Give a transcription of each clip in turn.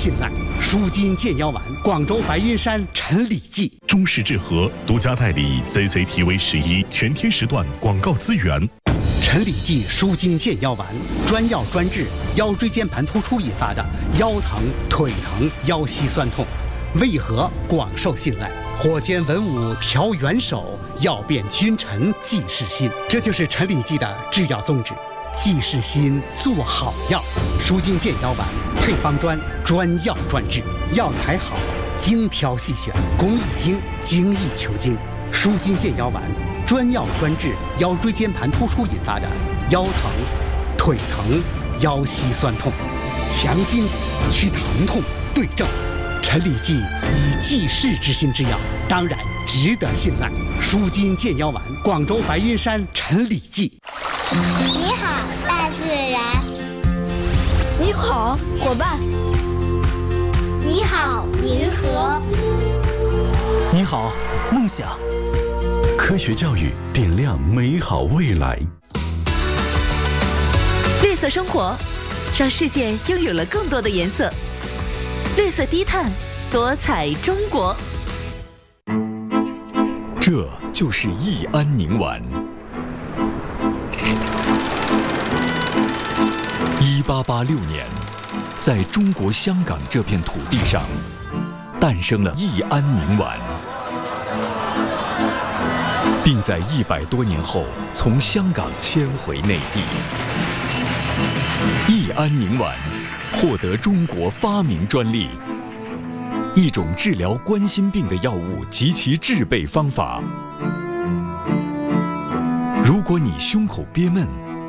信赖。舒筋健腰丸，广州白云山陈李济。 中式治和独家代理 CCTV11全天时段广告资源。 陈李济舒筋健腰丸，专药专治腰椎间盘突出引发的腰疼、腿疼、腰膝酸痛，为何广受信赖？火煎文武调元首，药变君臣济世心。这就是陈李济的制药宗旨。济世心，做好药。舒筋健腰丸配方专，专药专治，药材好，精挑细选，工艺精，精益求精。舒筋健腰丸专药专治腰椎间盘突出引发的腰疼、腿疼、腰膝酸痛，强筋去疼痛，对症。陈李济以济世之心之药，当然值得信赖。舒筋健腰丸，广州白云山陈李济。 你好，大自然。 你好，伙伴。 你好，银河。 你好，梦想。 科学教育点亮美好未来。 绿色生活，让世界拥有了更多的颜色。绿色低碳，多彩中国。 这就是益安宁丸。1886年，在中国香港这片土地上，诞生了益安宁丸，并在100多年后从香港迁回内地。益安宁丸获得中国发明专利，一种治疗冠心病的药物及其制备方法。如果你胸口憋闷、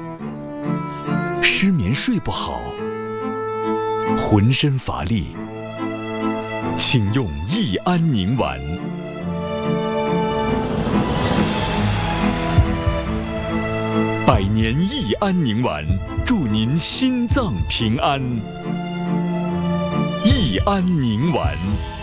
失眠睡不好、浑身乏力，请用益安宁丸。100年益安宁丸，祝您心脏平安。益安宁丸。